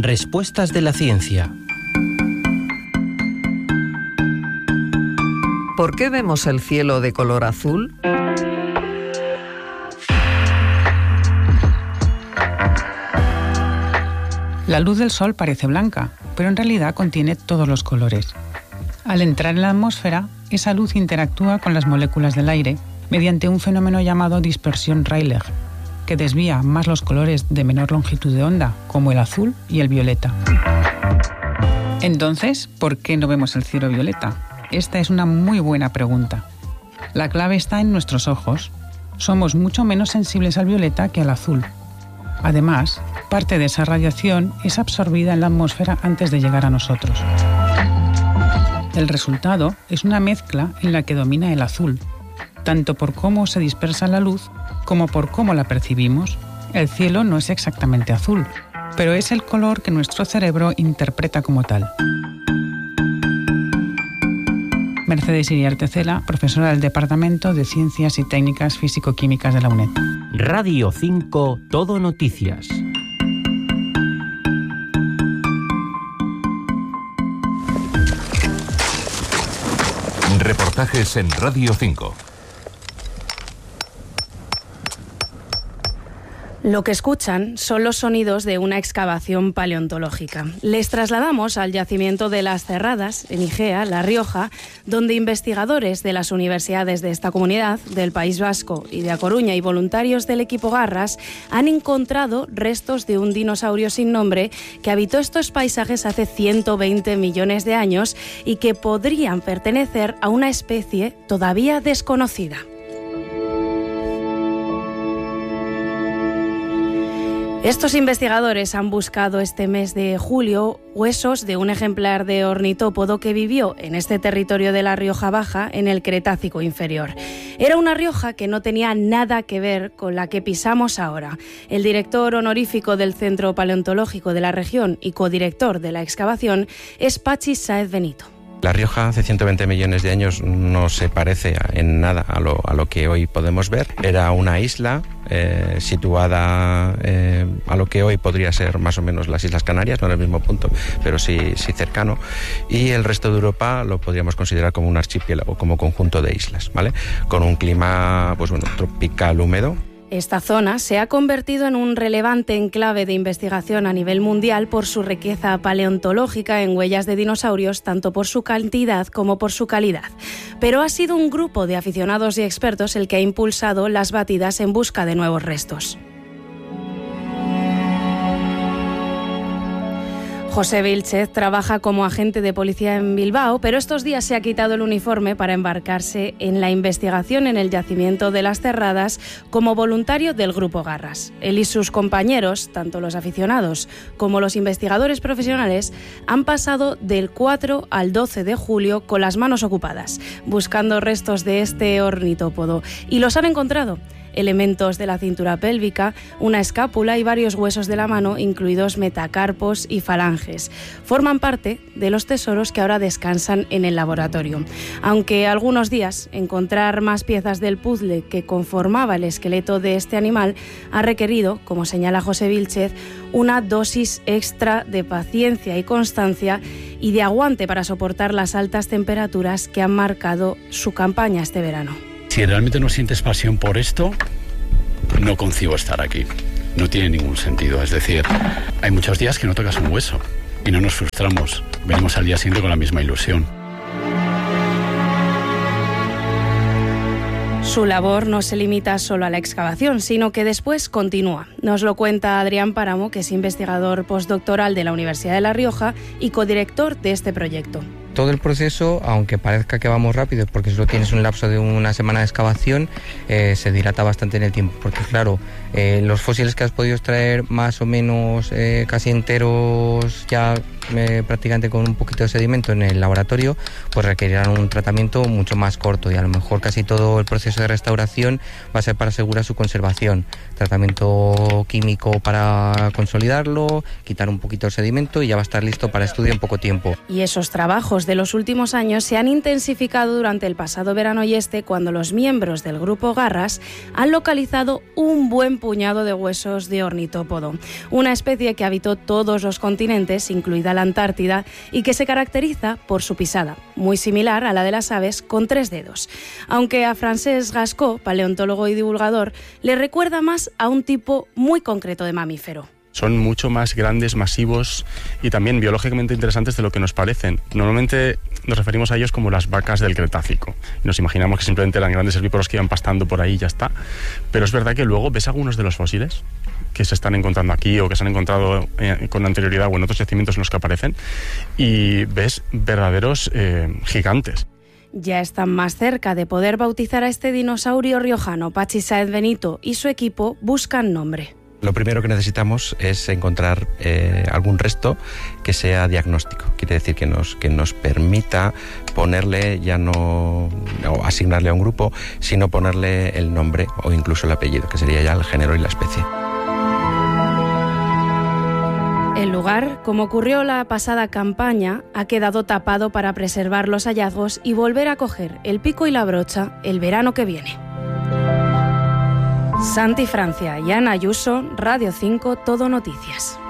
Respuestas de la ciencia. ¿Por qué vemos el cielo de color azul? La luz del sol parece blanca, pero en realidad contiene todos los colores. Al entrar en la atmósfera, esa luz interactúa con las moléculas del aire mediante un fenómeno llamado dispersión Rayleigh, que desvía más los colores de menor longitud de onda, como el azul y el violeta. Entonces, ¿por qué no vemos el cielo violeta? Esta es una muy buena pregunta. La clave está en nuestros ojos. Somos mucho menos sensibles al violeta que al azul. Además, parte de esa radiación es absorbida en la atmósfera antes de llegar a nosotros. El resultado es una mezcla en la que domina el azul, tanto por cómo se dispersa la luz como por cómo la percibimos. El cielo no es exactamente azul, pero es el color que nuestro cerebro interpreta como tal. Mercedes Iriarte Cela, profesora del Departamento de Ciencias y Técnicas Físico-Químicas de la UNED. Radio 5, Todo Noticias. Reportajes en Radio 5. Lo que escuchan son los sonidos de una excavación paleontológica. Les trasladamos al yacimiento de Las Cerradas, en Igea, La Rioja, donde investigadores de las universidades de esta comunidad, del País Vasco y de A Coruña y voluntarios del equipo Garras han encontrado restos de un dinosaurio sin nombre que habitó estos paisajes hace 120 millones de años y que podrían pertenecer a una especie todavía desconocida. Estos investigadores han buscado este mes de julio huesos de un ejemplar de ornitópodo que vivió en este territorio de la Rioja Baja en el Cretácico inferior. Era una Rioja que no tenía nada que ver con la que pisamos ahora. El director honorífico del Centro Paleontológico de la región y codirector de la excavación es Pachi Sáez Benito. La Rioja hace 120 millones de años no se parece en nada a lo que hoy podemos ver. Era una isla situada a lo que hoy podría ser más o menos las Islas Canarias, no en el mismo punto, pero sí cercano. Y el resto de Europa lo podríamos considerar como un archipiélago, como conjunto de islas, ¿vale? Con un clima tropical húmedo. Esta zona se ha convertido en un relevante enclave de investigación a nivel mundial por su riqueza paleontológica en huellas de dinosaurios, tanto por su cantidad como por su calidad. Pero ha sido un grupo de aficionados y expertos el que ha impulsado las batidas en busca de nuevos restos. José Vilchez trabaja como agente de policía en Bilbao, pero estos días se ha quitado el uniforme para embarcarse en la investigación en el yacimiento de Las Cerradas como voluntario del Grupo Garras. Él y sus compañeros, tanto los aficionados como los investigadores profesionales, han pasado del 4 al 12 de julio con las manos ocupadas, buscando restos de este ornitópodo. Y los han encontrado. Elementos de la cintura pélvica, una escápula y varios huesos de la mano, incluidos metacarpos y falanges. Forman parte de los tesoros que ahora descansan en el laboratorio. Aunque algunos días encontrar más piezas del puzzle que conformaba el esqueleto de este animal ha requerido, como señala José Vilchez, una dosis extra de paciencia y constancia y de aguante para soportar las altas temperaturas que han marcado su campaña este verano. Si realmente no sientes pasión por esto, no concibo estar aquí. No tiene ningún sentido. Es decir, hay muchos días que no tocas un hueso y no nos frustramos. Venimos al día siguiente con la misma ilusión. Su labor no se limita solo a la excavación, sino que después continúa. Nos lo cuenta Adrián Páramo, que es investigador postdoctoral de la Universidad de La Rioja y codirector de este proyecto. Todo el proceso, aunque parezca que vamos rápido, porque solo tienes un lapso de una semana de excavación, se dilata bastante en el tiempo, porque claro, los fósiles que has podido extraer más o menos casi enteros, ya prácticamente con un poquito de sedimento en el laboratorio, pues requerirán un tratamiento mucho más corto y a lo mejor casi todo el proceso de restauración va a ser para asegurar su conservación. Tratamiento químico para consolidarlo, quitar un poquito el sedimento y ya va a estar listo para estudio en poco tiempo. Y esos trabajos los de los últimos años se han intensificado durante el pasado verano y cuando los miembros del grupo Garras han localizado un buen puñado de huesos de ornitópodo, una especie que habitó todos los continentes, incluida la Antártida, y que se caracteriza por su pisada, muy similar a la de las aves con 3 dedos. Aunque a Francesc Gascó, paleontólogo y divulgador, le recuerda más a un tipo muy concreto de mamífero. Son mucho más grandes, masivos y también biológicamente interesantes de lo que nos parecen. Normalmente nos referimos a ellos como las vacas del Cretácico. Nos imaginamos que simplemente eran grandes herbívoros que iban pastando por ahí y ya está. Pero es verdad que luego ves algunos de los fósiles que se están encontrando aquí o que se han encontrado con anterioridad o en otros yacimientos en los que aparecen y ves verdaderos gigantes. Ya están más cerca de poder bautizar a este dinosaurio riojano. Pachi Sáez Benito y su equipo buscan nombre. Lo primero que necesitamos es encontrar algún resto que sea diagnóstico. Quiere decir que nos permita ponerle, ya no asignarle a un grupo, sino ponerle el nombre o incluso el apellido, que sería ya el género y la especie. El lugar, como ocurrió la pasada campaña, ha quedado tapado para preservar los hallazgos y volver a coger el pico y la brocha el verano que viene. Santi Francia y Ana Ayuso, Radio 5, Todo Noticias.